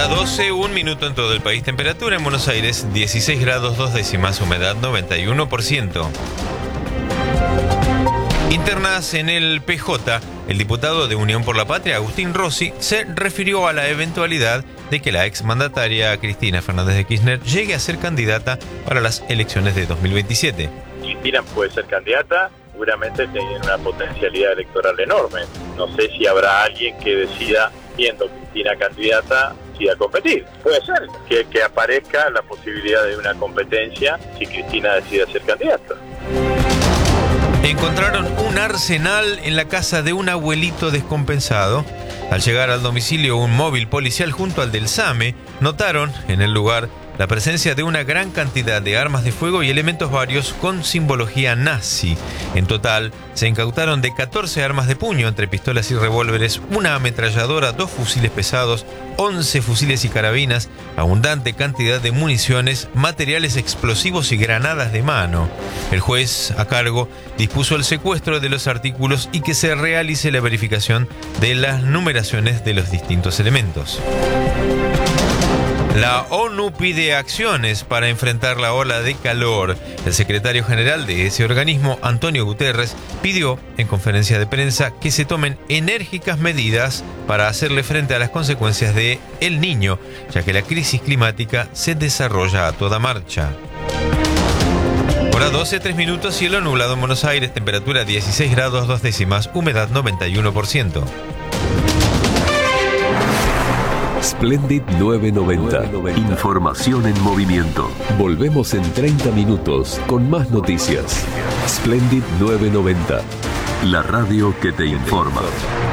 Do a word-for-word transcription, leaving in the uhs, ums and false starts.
Hora doce, un minuto en todo el país. Temperatura en Buenos Aires, dieciséis grados dos décimas, humedad noventa y uno por ciento. Internas en el P J, el diputado de Unión por la Patria, Agustín Rossi, se refirió a la eventualidad de que la exmandataria Cristina Fernández de Kirchner llegue a ser candidata para las elecciones de dos mil veintisiete. Cristina puede ser candidata, seguramente tiene una potencialidad electoral enorme. No sé si habrá alguien que decida, siendo Cristina candidata, decida competir. Puede ser que, que aparezca la posibilidad de una competencia si Cristina decide ser candidata. Encontraron un arsenal en la casa de un abuelito descompensado. Al llegar al domicilio un móvil policial junto al del SAME, notaron en el lugar la presencia de una gran cantidad de armas de fuego y elementos varios con simbología nazi. En total, se incautaron de catorce armas de puño, entre pistolas y revólveres, una ametralladora, dos fusiles pesados, once fusiles y carabinas, abundante cantidad de municiones, materiales explosivos y granadas de mano. El juez a cargo dispuso el secuestro de los artículos y que se realice la verificación de las numeraciones de los distintos elementos. La ONU pide acciones para enfrentar la ola de calor. El secretario general de ese organismo, Antonio Guterres, pidió en conferencia de prensa que se tomen enérgicas medidas para hacerle frente a las consecuencias de El Niño, ya que la crisis climática se desarrolla a toda marcha. Hora doce, tres minutos, cielo nublado en Buenos Aires, temperatura dieciséis grados dos décimas, humedad noventa y uno por ciento. Splendid novecientos noventa. Información en movimiento. Volvemos en treinta minutos con más noticias. Splendid novecientos noventa. La radio que te informa.